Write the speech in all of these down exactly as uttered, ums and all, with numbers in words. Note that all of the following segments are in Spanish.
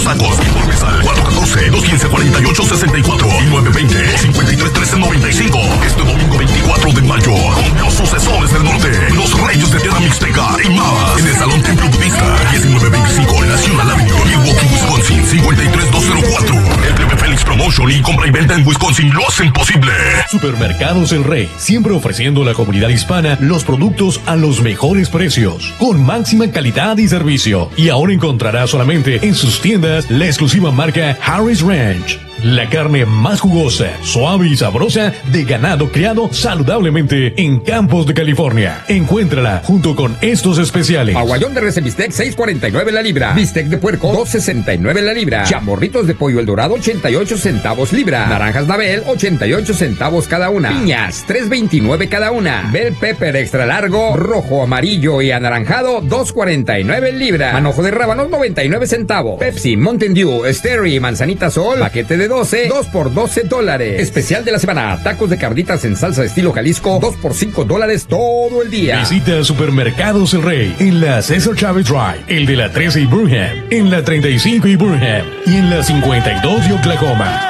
los tacos. Informes al cuatro uno cuatro, dos uno cinco, cuatro ocho seis cuatro y nueve dos cero, cinco tres uno tres nueve cinco. Este domingo veinticuatro de mayo, con los sucesores del norte, los Reyes de Tierra Mixteca y más, en el Salón Templo Budista, diecinueve veinticinco National Avenue, Milwaukee, Wisconsin, cinco tres dos cero cuatro. El Plebe Félix Promotion y compra y venta en Wisconsin lo hacen posible. Supermercados El Rey, siempre ofreciendo a la comunidad hispana los productos a los mejores precios, con máxima calidad y servicio. Y ahora encontrará solamente en sus tiendas la exclusiva marca Harris Ranch. La carne más jugosa, suave y sabrosa de ganado criado saludablemente en Campos de California. Encuéntrala junto con estos especiales. Aguayón de res en bistec seis cuarenta y nueve la libra. Bistec de puerco dos sesenta y nueve la libra. Chamorritos de pollo El Dorado ochenta y ocho centavos libra. Naranjas Nabel ochenta y ocho centavos cada una. Piñas tres veintinueve cada una. Bell pepper extra largo, rojo, amarillo y anaranjado dos cuarenta y nueve libra. Manojo de rábanos noventa y nueve centavos. Pepsi, Mountain Dew, Sterry y Manzanita Sol, paquete de doce, dos por doce dólares. Especial de la semana, tacos de carnitas en salsa estilo Jalisco, dos por cinco dólares todo el día. Visita Supermercados El Rey en la Cesar Chavez Drive, el de la trece y Burham, en la treinta y cinco y Burham y en la cincuenta y dos de Oklahoma.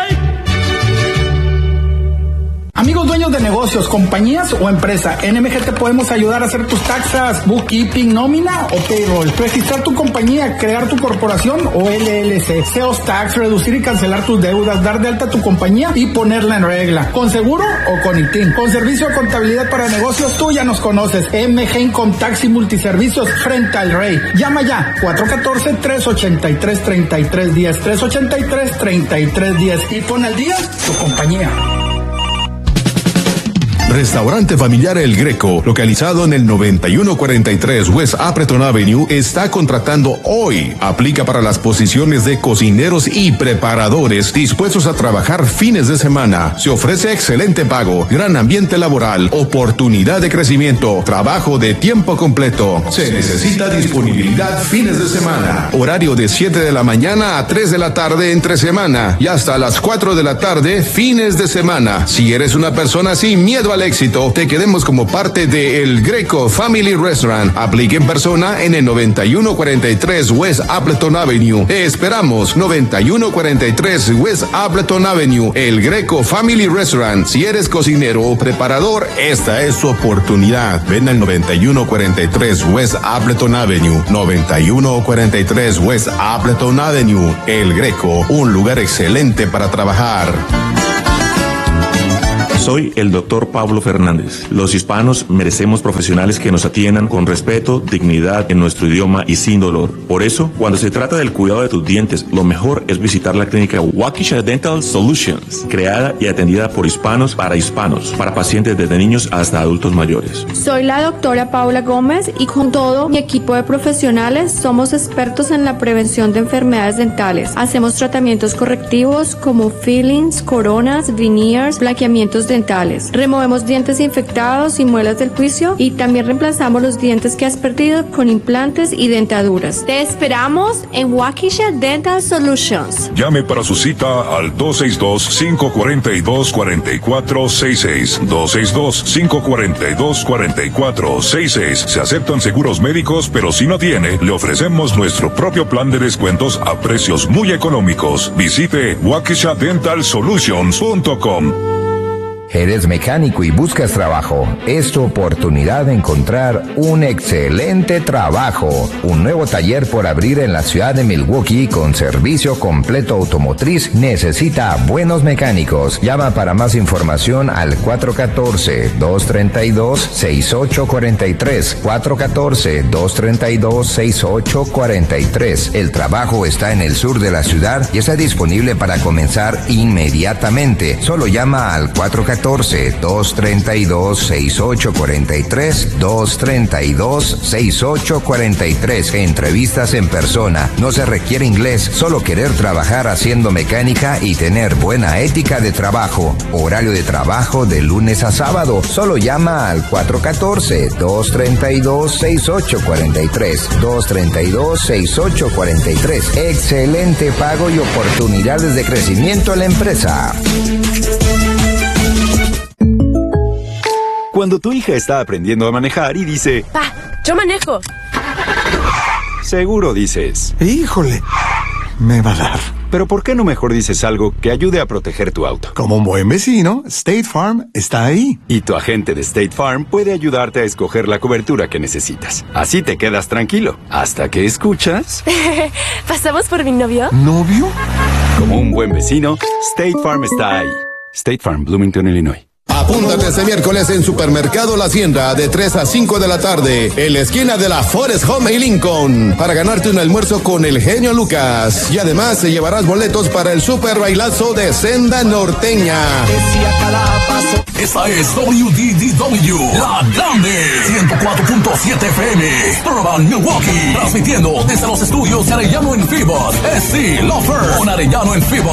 Amigos dueños de negocios, compañías o empresa, en M G te podemos ayudar a hacer tus taxas, bookkeeping, nómina o payroll, registrar tu compañía, crear tu corporación o L L C, sales tax, reducir y cancelar tus deudas, dar de alta tu compañía y ponerla en regla, con seguro o con I T I N, con servicio de contabilidad para negocios. Tú ya nos conoces, M G Income Tax y Multiservicios frente al Rey. Llama ya, cuatro uno cuatro, tres ocho tres, tres tres uno cero, tres ocho tres, tres tres uno cero y pon al día tu compañía. Restaurante Familiar El Greco, localizado en el noventa y uno cuarenta y tres West Appleton Avenue, está contratando hoy. Aplica para las posiciones de cocineros y preparadores dispuestos a trabajar fines de semana. Se ofrece excelente pago, gran ambiente laboral, oportunidad de crecimiento, trabajo de tiempo completo. Se necesita disponibilidad fines de semana. Horario de siete de la mañana a tres de la tarde entre semana y hasta las cuatro de la tarde fines de semana. Si eres una persona sin miedo al éxito, te quedemos como parte de El Greco Family Restaurant. Aplique en persona en el noventa y uno cuarenta y tres West Appleton Avenue. Te esperamos, noventa y uno cuarenta y tres West Appleton Avenue, El Greco Family Restaurant. Si eres cocinero o preparador, esta es su oportunidad. Ven al noventa y uno cuarenta y tres West Appleton Avenue, noventa y uno cuarenta y tres West Appleton Avenue, El Greco, un lugar excelente para trabajar. Soy el doctor Pablo Fernández. Los hispanos merecemos profesionales que nos atiendan con respeto, dignidad, en nuestro idioma y sin dolor. Por eso, cuando se trata del cuidado de tus dientes, lo mejor es visitar la clínica Waukesha Dental Solutions, creada y atendida por hispanos para hispanos, para pacientes desde niños hasta adultos mayores. Soy la doctora Paula Gómez y con todo mi equipo de profesionales somos expertos en la prevención de enfermedades dentales. Hacemos tratamientos correctivos como fillings, coronas, veneers, blanqueamientos de dentales. Removemos dientes infectados y muelas del juicio y también reemplazamos los dientes que has perdido con implantes y dentaduras. Te esperamos en Waukesha Dental Solutions. Llame para su cita al dos seis dos, cinco cuatro dos, cuatro cuatro seis seis. dos seis dos, cinco cuatro dos, cuatro cuatro seis seis. Se aceptan seguros médicos, pero si no tiene, le ofrecemos nuestro propio plan de descuentos a precios muy económicos. Visite waukesha dental solutions punto com. ¿Eres mecánico y buscas trabajo? Es tu oportunidad de encontrar un excelente trabajo. Un nuevo taller por abrir en la ciudad de Milwaukee con servicio completo automotriz necesita buenos mecánicos. Llama para más información al cuatro uno cuatro, dos tres dos, seis ocho cuatro tres. cuatro uno cuatro, dos tres dos, seis ocho cuatro tres. El trabajo está en el sur de la ciudad y está disponible para comenzar inmediatamente. Solo llama al cuatro uno cuatro, dos tres dos, seis ocho cuatro tres, dos tres dos, seis ocho cuatro tres. Entrevistas en persona. No se requiere inglés, solo querer trabajar haciendo mecánica y tener buena ética de trabajo. Horario de trabajo de lunes a sábado. Solo llama al cuatro uno cuatro, dos tres dos, seis ocho cuatro tres, dos tres dos, seis ocho cuatro tres. Excelente pago y oportunidades de crecimiento en la empresa. Cuando tu hija está aprendiendo a manejar y dice, ¡Pa! ¡Yo manejo! Seguro dices, ¡híjole! me va a dar. Pero ¿por qué no mejor dices algo que ayude a proteger tu auto? Como un buen vecino, State Farm está ahí. Y tu agente de State Farm puede ayudarte a escoger la cobertura que necesitas. Así te quedas tranquilo. Hasta que escuchas... ¿Pasamos por mi novio? ¿Novio? Como un buen vecino, State Farm está ahí. State Farm, Bloomington, Illinois. Apúntate este miércoles en Supermercado La Hacienda de tres a cinco de la tarde en la esquina de la Forest Home y Lincoln para ganarte un almuerzo con el genio Lucas. Y además te llevarás boletos para el super bailazo de Senda Norteña. Esta es W D D W, La Grande, ciento cuatro punto siete F M, Turban, Milwaukee, transmitiendo desde los estudios de Arellano en Fibos. Es sí, Lofer, con Arellano en Fibos.